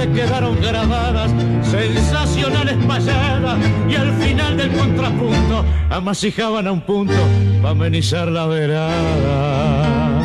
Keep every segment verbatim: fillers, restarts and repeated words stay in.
donde quedaron grabadas sensacionales payadas y al final del contrapunto amasijaban a un punto para amenizar la verada.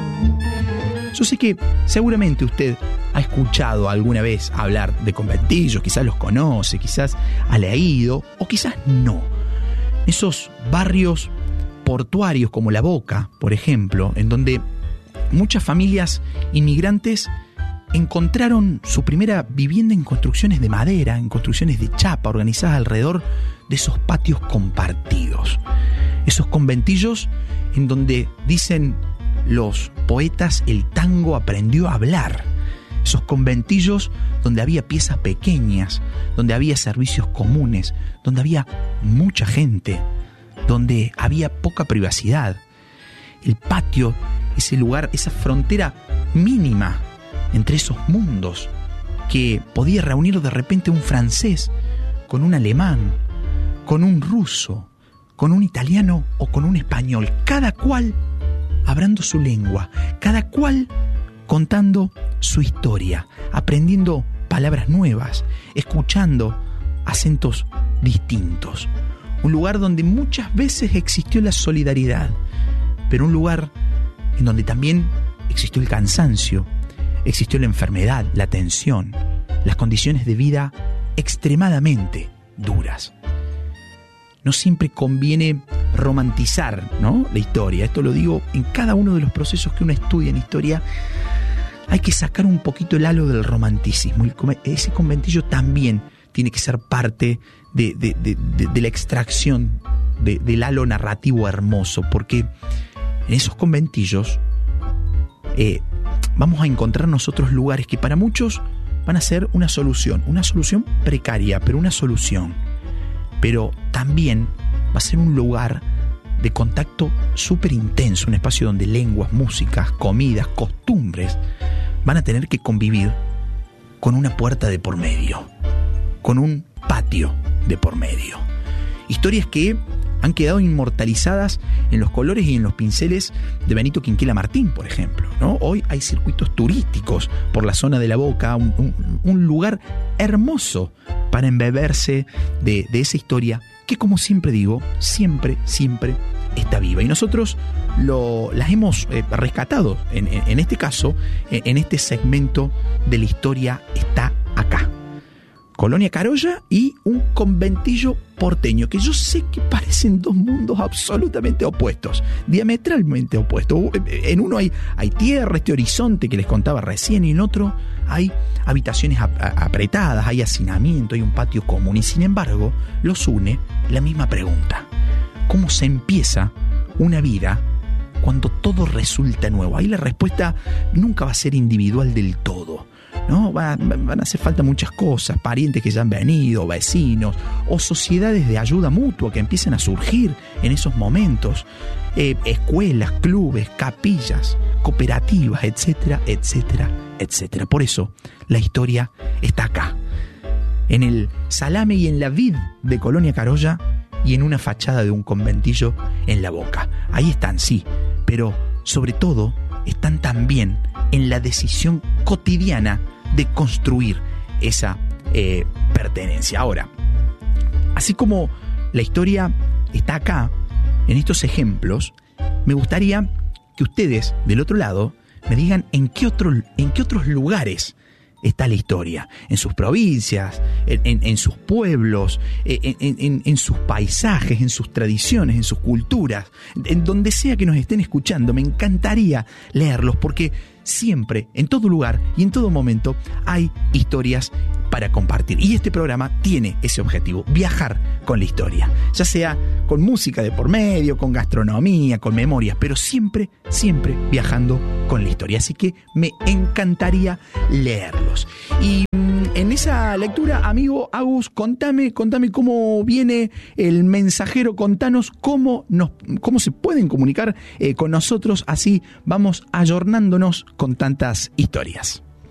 Yo sé que seguramente usted ha escuchado alguna vez hablar de conventillos, quizás los conoce, quizás ha leído o quizás no. Esos barrios portuarios como La Boca, por ejemplo, en donde muchas familias inmigrantes encontraron su primera vivienda en construcciones de madera, en construcciones de chapa, organizadas alrededor de esos patios compartidos. Esos conventillos en donde, dicen los poetas, el tango aprendió a hablar. Esos conventillos donde había piezas pequeñas, donde había servicios comunes, donde había mucha gente, donde había poca privacidad. El patio, ese lugar, esa frontera mínima entre esos mundos que podía reunir de repente un francés con un alemán, con un ruso, con un italiano o con un español, cada cual hablando su lengua, cada cual contando su historia, aprendiendo palabras nuevas, escuchando acentos distintos. Un lugar donde muchas veces existió la solidaridad, pero un lugar en donde también existió el cansancio, existió la enfermedad, la tensión, las condiciones de vida extremadamente duras. No siempre conviene romantizar, ¿no?, la historia. Esto lo digo en cada uno de los procesos que uno estudia en historia. Hay que sacar un poquito el halo del romanticismo. Ese conventillo también tiene que ser parte de, de, de, de, de la extracción de, del halo narrativo hermoso, porque en esos conventillos eh, vamos a encontrar nosotros lugares que para muchos van a ser una solución, una solución precaria, pero una solución. Pero también va a ser un lugar de contacto súper intenso, un espacio donde lenguas, músicas, comidas, costumbres van a tener que convivir con una puerta de por medio, con un patio de por medio. Historias que han quedado inmortalizadas en los colores y en los pinceles de Benito Quinquela Martín, por ejemplo, ¿no? Hoy hay circuitos turísticos por la zona de La Boca, un, un, un lugar hermoso para embeberse de, de esa historia que, como siempre digo, siempre, siempre está viva. Y nosotros lo, las hemos eh, rescatado, en, en, en este caso, en, en este segmento de la historia está acá. Colonia Carolla y un conventillo porteño, que yo sé que parecen dos mundos absolutamente opuestos, diametralmente opuestos. En uno hay, hay tierra, este horizonte que les contaba recién, y en otro hay habitaciones ap- apretadas, hay hacinamiento, hay un patio común, y sin embargo los une la misma pregunta: ¿cómo se empieza una vida cuando todo resulta nuevo? Ahí la respuesta nunca va a ser individual del todo, ¿no? Van, van a hacer falta muchas cosas, parientes que ya han venido, vecinos, o sociedades de ayuda mutua que empiezan a surgir en esos momentos, eh, escuelas, clubes, capillas, cooperativas, etcétera, etcétera, etcétera. Por eso la historia está acá, en el salame y en la vid de Colonia Carolla y en una fachada de un conventillo en La Boca. Ahí están, sí, pero sobre todo están también en la decisión cotidiana de construir esa eh, pertenencia. Ahora, así como la historia está acá, en estos ejemplos, me gustaría que ustedes, del otro lado, me digan en qué, otro, en qué otros lugares está la historia, en sus provincias, en, en, en sus pueblos, en, en, en sus paisajes, en sus tradiciones, en sus culturas, en donde sea que nos estén escuchando. Me encantaría leerlos, porque siempre, en todo lugar y en todo momento, hay historias para compartir. Y este programa tiene ese objetivo: viajar con la historia, ya sea con música de por medio, con gastronomía, con memorias, pero siempre, siempre viajando con la historia. Así que me encantaría leerlos. Y mmm, en esa lectura, amigo Agus, contame, contame cómo viene el mensajero, contanos cómo, nos, cómo se pueden comunicar eh, con nosotros, así vamos ayornándonos con tantas historias.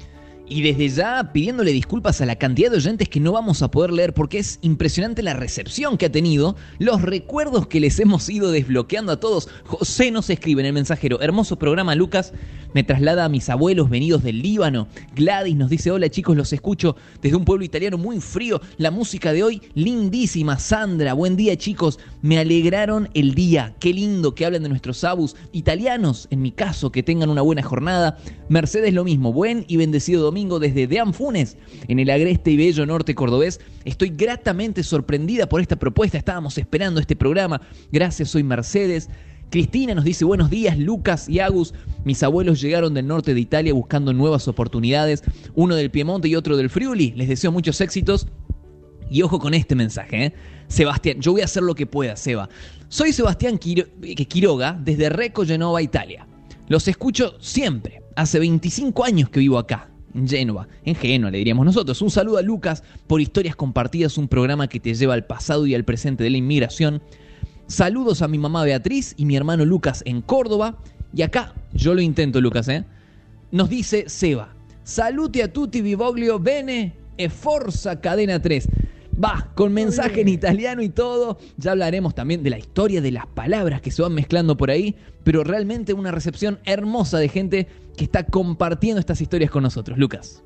Y desde ya pidiéndole disculpas a la cantidad de oyentes que no vamos a poder leer porque es impresionante la recepción que ha tenido, los recuerdos que les hemos ido desbloqueando a todos. José nos escribe en el mensajero: hermoso programa, Lucas, me traslada a mis abuelos venidos del Líbano. Gladys nos dice: hola chicos, los escucho desde un pueblo italiano muy frío, la música de hoy lindísima. Sandra, buen día chicos, me alegraron el día, qué lindo que hablan de nuestros abus italianos, en mi caso, que tengan una buena jornada. Mercedes lo mismo, buen y bendecido domingo desde Deán Funes, en el agreste y bello norte cordobés. Estoy gratamente sorprendida por esta propuesta, estábamos esperando este programa. Gracias, soy Mercedes. Cristina nos dice: buenos días Lucas y Agus, mis abuelos llegaron del norte de Italia buscando nuevas oportunidades, uno del Piemonte y otro del Friuli, les deseo muchos éxitos. Y ojo con este mensaje, ¿eh? Sebastián, yo voy a hacer lo que pueda, Seba. Soy Sebastián Quiro- Quiroga desde Recco, Genova, Italia. Los escucho siempre, hace veinticinco años que vivo acá, en Génova, en Génova le diríamos nosotros. Un saludo a Lucas por Historias Compartidas, un programa que te lleva al pasado y al presente de la inmigración. Saludos a mi mamá Beatriz y mi hermano Lucas en Córdoba. Y acá, yo lo intento, Lucas, ¿eh? Nos dice Seba: salute a tutti vivoglio bene e forza cadena tres. Va, con mensaje en italiano y todo. Ya hablaremos también de la historia de las palabras que se van mezclando por ahí, pero realmente una recepción hermosa de gente que está compartiendo estas historias con nosotros. Lucas.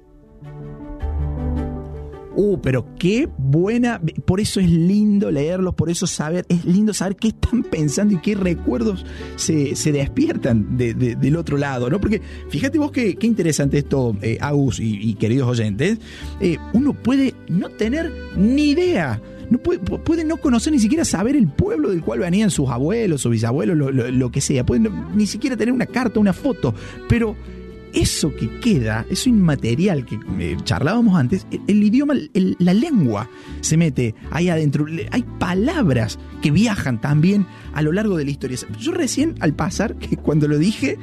Uh, pero qué buena, por eso es lindo leerlos, por eso saber, es lindo saber qué están pensando y qué recuerdos se, se despiertan de, de, del otro lado, ¿no? Porque fíjate vos qué, qué interesante esto, eh, Agus y, y queridos oyentes, eh, uno puede no tener ni idea, no puede, puede no conocer ni siquiera saber el pueblo del cual venían sus abuelos o bisabuelos, lo, lo, lo que sea, puede no, ni siquiera tener una carta, una foto, pero eso que queda, eso inmaterial que eh, charlábamos antes, el, el idioma, el, la lengua se mete ahí adentro. Hay palabras que viajan también a lo largo de la historia. Yo recién al pasar, que cuando lo dije,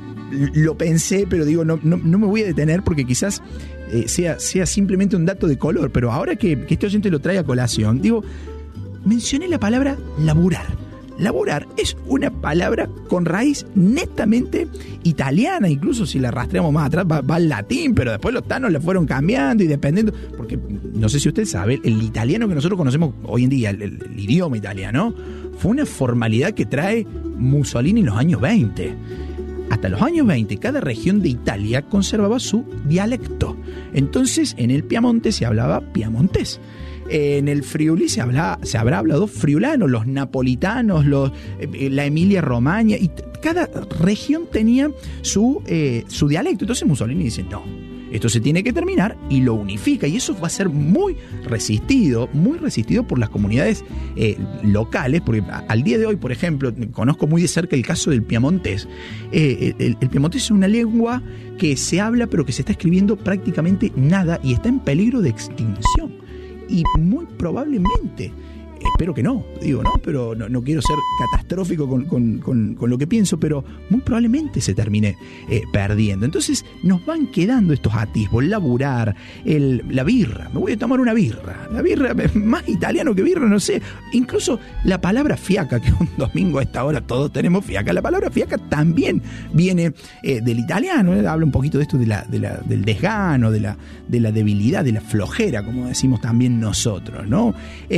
lo pensé, pero digo, no, no, no me voy a detener porque quizás eh, sea, sea simplemente un dato de color, pero ahora que, que este oyente lo trae a colación, digo, mencioné la palabra laburar. Laburar es una palabra con raíz netamente italiana, incluso si la rastreamos más atrás va, va al latín, pero después los tanos la fueron cambiando y dependiendo, porque no sé si usted sabe, el italiano que nosotros conocemos hoy en día, el, el, el idioma italiano, fue una formalidad que trae Mussolini en los años veinte. Hasta los años veinte, cada región de Italia conservaba su dialecto. Entonces, en el Piamonte se hablaba piamontés. En el Friuli se, habla, se habrá hablado friulano, los napolitanos, los, eh, la Emilia Romagna, y t- cada región tenía su, eh, su dialecto. Entonces Mussolini dice, no, esto se tiene que terminar, y lo unifica, y eso va a ser muy resistido, muy resistido por las comunidades eh, locales, porque al día de hoy, por ejemplo, conozco muy de cerca el caso del piamontés. Eh, el, el piamontés es una lengua que se habla, pero que se está escribiendo prácticamente nada, y está en peligro de extinción. Y muy probablemente, espero que no, digo, no, pero no, no quiero ser catastrófico con, con, con, con lo que pienso, pero muy probablemente se termine eh, perdiendo. Entonces nos van quedando estos atisbos, laburar, el, la birra, me voy a tomar una birra, la birra, más italiano que birra, no sé, incluso la palabra fiaca, que un domingo a esta hora todos tenemos fiaca, la palabra fiaca también viene eh, del italiano, eh, habla un poquito de esto de la, de la, del desgano, de la, de la debilidad, de la flojera, como decimos también nosotros, ¿no?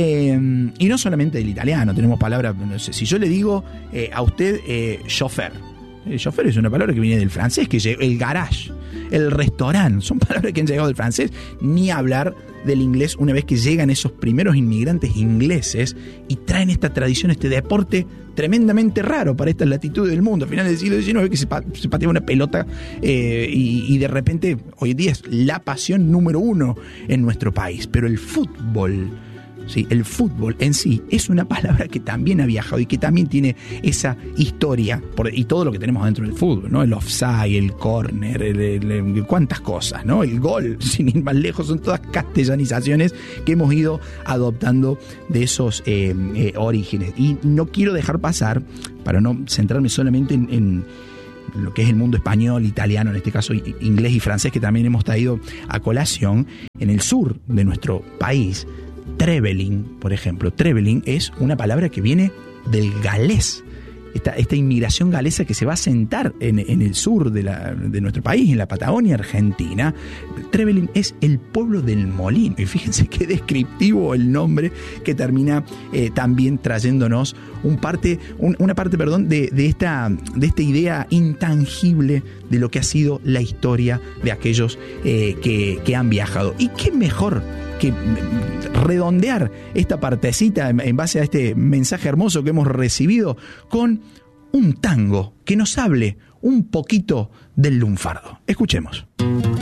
Eh, y no solamente del italiano, tenemos palabras, no sé, si yo le digo eh, a usted eh, chauffeur, el chauffeur es una palabra que viene del francés, que llegó, el garage, el restaurante, son palabras que han llegado del francés, ni hablar del inglés una vez que llegan esos primeros inmigrantes ingleses y traen esta tradición, este deporte tremendamente raro para estas latitudes del mundo, a finales del siglo diecinueve, que se, pa- se patea una pelota eh, y, y de repente hoy en día es la pasión número uno en nuestro país, pero el fútbol... Sí, el fútbol en sí es una palabra que también ha viajado y que también tiene esa historia por, y todo lo que tenemos dentro del fútbol, ¿no? El offside, el córner, el, el, el, cuántas cosas, ¿no? El gol, sin ir más lejos, son todas castellanizaciones que hemos ido adoptando de esos eh, eh, orígenes. Y no quiero dejar pasar, para no centrarme solamente en, en lo que es el mundo español, italiano, en este caso inglés y francés, que también hemos traído a colación, en el sur de nuestro país. Traveling, por ejemplo. Traveling es una palabra que viene del galés. esta, esta inmigración galesa que se va a sentar en, en el sur de, la, de nuestro país, en la Patagonia Argentina. Trevelin es el pueblo del molino, y fíjense qué descriptivo el nombre, que termina eh, también trayéndonos un parte, un, una parte perdón, de, de, esta, de esta idea intangible de lo que ha sido la historia de aquellos eh, que, que han viajado. Y qué mejor que redondear esta partecita en base a este mensaje hermoso que hemos recibido con un tango que nos hable un poquito del lunfardo. Escuchemos.